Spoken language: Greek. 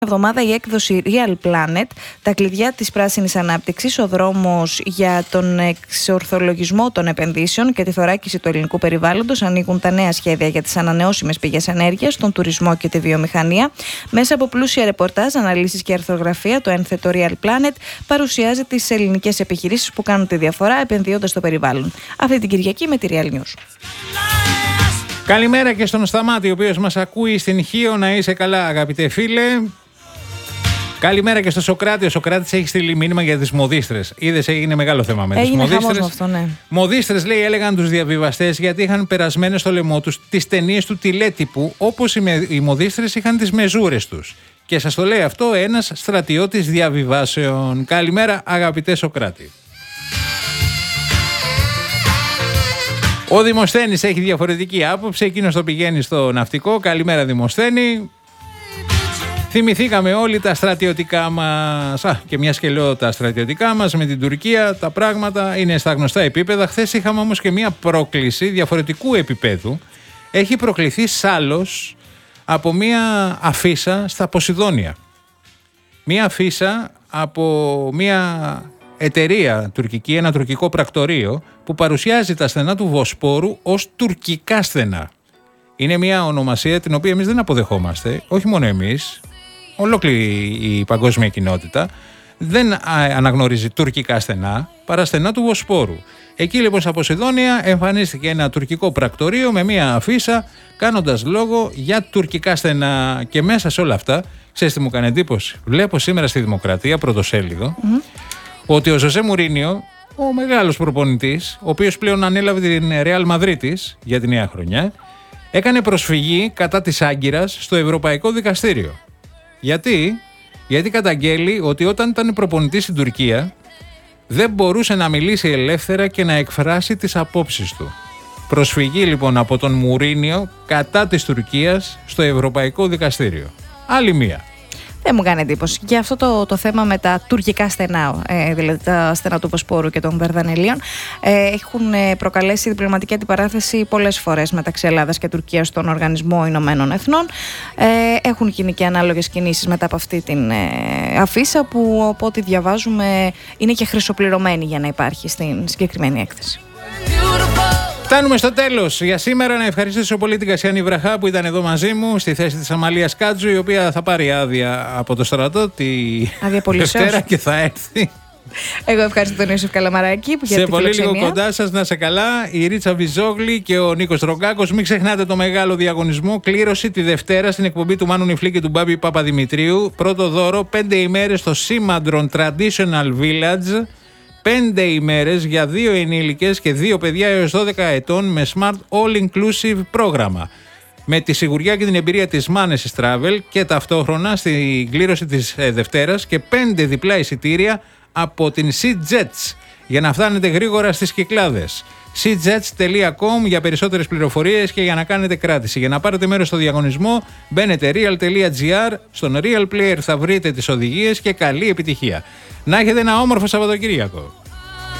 εβδομάδα η έκδοση Real Planet, τα κλειδιά της πράσινης ανάπτυξης, ο δρόμος για τον εξορθολογισμό των επενδύσεων και τη θωράκιση του ελληνικού περιβάλλοντος. Ανοίγουν τα νέα σχέδια για τις ανανεώσιμες πηγές ενέργειας, τον τουρισμό και τη βιομηχανία. Μέσα από πλούσια ρεπορτάζ, αναλύσεις και αρθρογραφία, το ένθετο Real Planet παρουσιάζει τις ελληνικές επιχειρήσεις που κάνουν τη διαφορά επενδύοντας στο περιβάλλον. Αυτή την Κυριακή με τη Real News. Καλημέρα και στον Σταμάτη, ο οποίος μας ακούει στην Χίο. Να είσαι καλά, αγαπητέ φίλε. Καλημέρα και στο Σοκράτη. Ο Σοκράτης έχει στείλει μήνυμα για τις μοδίστρες. Είδες, έγινε μεγάλο θέμα με τις μοδίστρες. Αυτό, ναι. Μοδίστρες, λέει, έλεγαν τους διαβιβαστές γιατί είχαν περασμένες στο λαιμό τους τις ταινίες του τηλέτυπου, όπως οι μοδίστρες είχαν τις μεζούρες τους. Και σας το λέει αυτό ένας στρατιώτης διαβιβάσεων. Καλημέρα, αγαπητέ Σοκράτη. Ο Δημοσθένης έχει διαφορετική άποψη. Εκείνος το πηγαίνει στο ναυτικό. Καλημέρα, Δημοσθένη. Θυμηθήκαμε όλοι τα στρατιωτικά μας. Και μια και λέω τα στρατιωτικά μας με την Τουρκία, τα πράγματα είναι στα γνωστά επίπεδα. Χθες είχαμε όμως και μια πρόκληση διαφορετικού επίπεδου. Έχει προκληθεί Σάλος από μια αφίσα στα Ποσειδόνια. Μια αφίσα από μια εταιρεία τουρκική, ένα τουρκικό πρακτορείο που παρουσιάζει τα στενά του Βοσπόρου ως τουρκικά στενά. Είναι μια ονομασία την οποία εμείς δεν αποδεχόμαστε, όχι μόνο εμείς, ολόκληρη η παγκόσμια κοινότητα δεν αναγνωρίζει τουρκικά στενά, παρά στενά του Βοσπόρου. Εκεί λοιπόν στα Ποσειδόνια εμφανίστηκε ένα τουρκικό πρακτορείο με μια αφίσα κάνοντας λόγο για τουρκικά στενά. Και μέσα σε όλα αυτά, ξέρεις τι μου κάνει εντύπωση? Βλέπω σήμερα στη Δημοκρατία, πρωτοσέλιδο, ότι ο Ζωζέ Μουρίνιο, ο μεγάλος προπονητής, ο οποίος πλέον ανέλαβε την Ρεάλ Μαδρίτης για τη νέα χρονιά, έκανε προσφυγή κατά της Άγκυρας στο Ευρωπαϊκό Δικαστήριο. Γιατί καταγγέλει ότι όταν ήταν προπονητής στην Τουρκία δεν μπορούσε να μιλήσει ελεύθερα και να εκφράσει τις απόψεις του. Προσφυγή λοιπόν από τον Μουρίνιο κατά της Τουρκίας στο Ευρωπαϊκό Δικαστήριο. Άλλη μία. Δεν μου κάνει εντύπωση. Και αυτό το θέμα με τα τουρκικά στενά, δηλαδή τα στενά του Βοσπόρου και των Δαρδανελίων, έχουν προκαλέσει διπλωματική αντιπαράθεση πολλές φορές μεταξύ Ελλάδας και Τουρκίας στον Οργανισμό Ηνωμένων Εθνών. Έχουν γίνει και ανάλογες κινήσεις μετά από αυτή την αφίσα που, από ό,τι διαβάζουμε, είναι και χρυσοπληρωμένη για να υπάρχει στην συγκεκριμένη έκθεση. Φτάνουμε στο τέλος για σήμερα. Να ευχαριστήσω πολύ την Κασιάνη Βραχά που ήταν εδώ μαζί μου στη θέση της Αμαλίας Κάτζου, η οποία θα πάρει άδεια από το στρατό τη Δευτέρα και θα έρθει. Εγώ ευχαριστώ τον Ιωσήφ Καλαμαράκη που για τη φιλοξενία. Σε πολύ λίγο κοντά σας, να σε καλά, η Ρίτσα Βιζόγλη και ο Νίκος Ρογκάκος. Μην ξεχνάτε το μεγάλο διαγωνισμό. Κλήρωση τη Δευτέρα στην εκπομπή του Μάνου Νιφλή και του Μπάμπη Παπαδημητρίου. Πρώτο δώρο 5 ημέρες στο Σήμαντρον Traditional Village. 5 ημέρες για 2 ενήλικες και 2 παιδιά έως 12 ετών με Smart All-Inclusive πρόγραμμα. Με τη σιγουριά και την εμπειρία της Manesis Travel και ταυτόχρονα στην κλήρωση της Δευτέρας και 5 διπλά εισιτήρια από την SeaJets για να φτάνετε γρήγορα στις Κυκλάδες. SeaJets.com για περισσότερες πληροφορίες και για να κάνετε κράτηση. Για να πάρετε μέρος στο διαγωνισμό μπαίνετε real.gr, στον Real Player θα βρείτε τις οδηγίες και καλή επιτυχία. Να έχετε ένα όμορφο Σαββατοκύριακο.